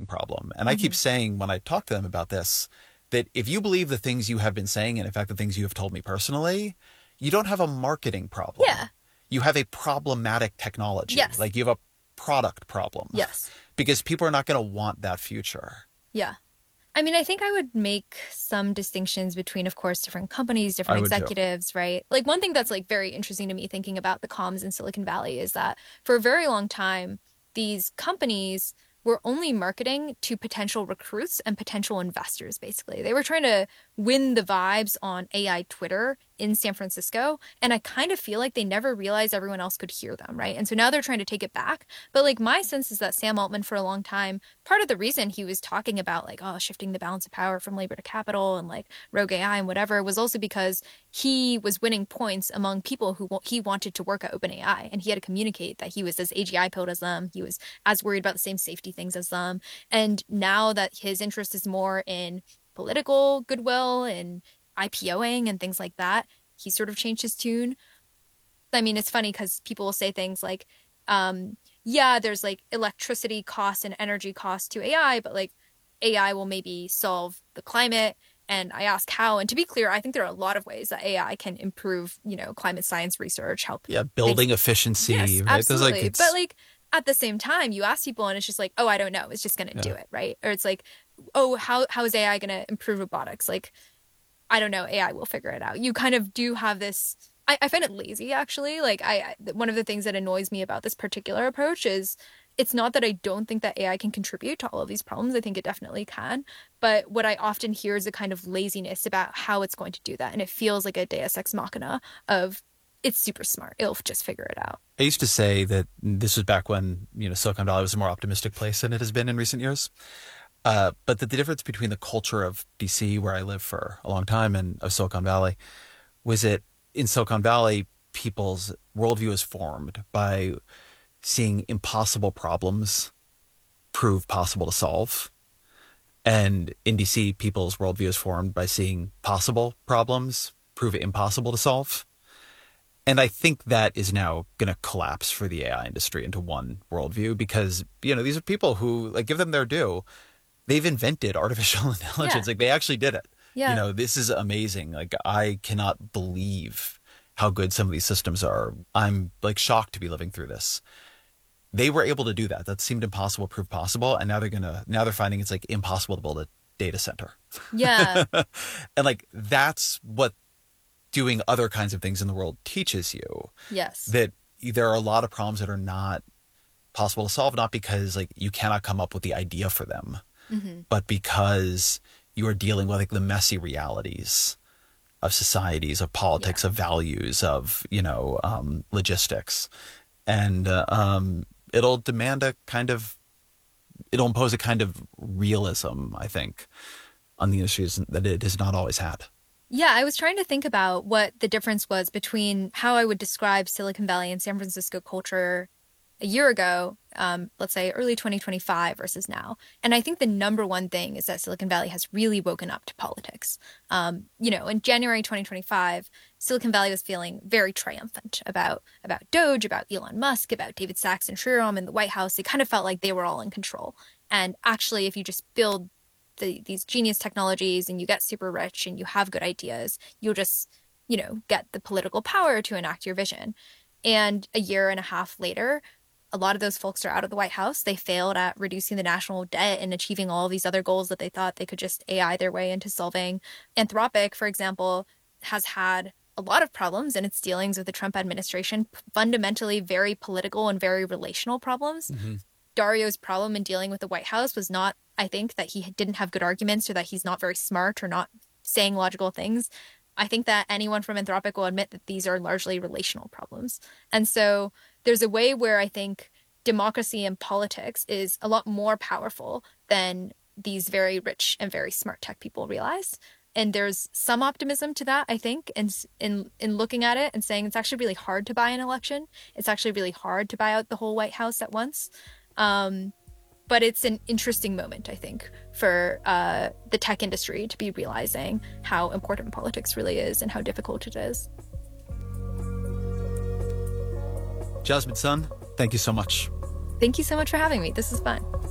problem. And I keep saying when I talk to them about this, that if you believe the things you have been saying, and in fact, the things you have told me personally, you don't have a marketing problem. Yeah. You have a problematic technology. Yes. Like you have a product problem. Yes. Because people are not going to want that future. Yeah. I mean, I think I would make some distinctions between, of course, different companies, different executives, right? Like one thing that's like very interesting to me thinking about the comms in Silicon Valley is that for a very long time, these companies were only marketing to potential recruits and potential investors, basically. They were trying to win the vibes on AI Twitter in San Francisco. And I kind of feel like they never realized everyone else could hear them, right? And so now they're trying to take it back. But like my sense is that Sam Altman for a long time, part of the reason he was talking about like, oh, shifting the balance of power from labor to capital and like rogue AI and whatever was also because he was winning points among people who he wanted to work at OpenAI. And he had to communicate that he was as AGI pilled as them. He was as worried about the same safety things as them. And now that his interest is more in political goodwill and IPOing and things like that, he sort of changed his tune. I mean, it's funny because people will say things like, yeah, there's like electricity costs and energy costs to AI, but like AI will maybe solve the climate. And I ask how. And to be clear, I think there are a lot of ways that AI can improve, climate science research, help. Yeah, building efficiency, yes, right? Absolutely. But like at the same time, you ask people and it's just like, oh, I don't know. It's just going to do it, right? Or it's like, oh, how is AI going to improve robotics? Like, I don't know, AI will figure it out. You kind of do have this, I find it lazy, actually. Like, one of the things that annoys me about this particular approach is it's not that I don't think that AI can contribute to all of these problems. I think it definitely can. But what I often hear is a kind of laziness about how it's going to do that. And it feels like a deus ex machina of it's super smart. It'll just figure it out. I used to say that this was back when, Silicon Valley was a more optimistic place than it has been in recent years. But that the difference between the culture of DC, where I lived for a long time, and of Silicon Valley, was that in Silicon Valley, people's worldview is formed by seeing impossible problems prove possible to solve. And in DC, people's worldview is formed by seeing possible problems prove impossible to solve. And I think that is now going to collapse for the AI industry into one worldview because, these are people who, like, give them their due. They've invented artificial intelligence. Yeah. Like they actually did it. Yeah. This is amazing. Like I cannot believe how good some of these systems are. I'm like shocked to be living through this. They were able to do that. That seemed impossible, proved possible. And now they're finding it's like impossible to build a data center. Yeah. And like, that's what doing other kinds of things in the world teaches you. Yes. That there are a lot of problems that are not possible to solve, not because like you cannot come up with the idea for them, but because you are dealing with like the messy realities of societies, of politics, of values, of, logistics. And it'll impose a kind of realism, I think, on the issues that it has not always had. Yeah, I was trying to think about what the difference was between how I would describe Silicon Valley and San Francisco culture a year ago, let's say early 2025 versus now. And I think the number one thing is that Silicon Valley has really woken up to politics. In January 2025, Silicon Valley was feeling very triumphant about Doge, about Elon Musk, about David Sacks and Shriram in the White House. They kind of felt like they were all in control. And actually, if you just build these genius technologies and you get super rich and you have good ideas, you'll just, get the political power to enact your vision. And a year and a half later, a lot of those folks are out of the White House. They failed at reducing the national debt and achieving all of these other goals that they thought they could just AI their way into solving. Anthropic, for example, has had a lot of problems in its dealings with the Trump administration, fundamentally very political and very relational problems. Dario's problem in dealing with the White House was not, I think, that he didn't have good arguments or that he's not very smart or not saying logical things. I think that anyone from Anthropic will admit that these are largely relational problems. And so there's a way where I think democracy and politics is a lot more powerful than these very rich and very smart tech people realize. And there's some optimism to that, I think, in looking at it and saying it's actually really hard to buy an election. It's actually really hard to buy out the whole White House at once. But it's an interesting moment, I think, for the tech industry to be realizing how important politics really is and how difficult it is. Jasmine Sun, thank you so much. Thank you so much for having me. This is fun.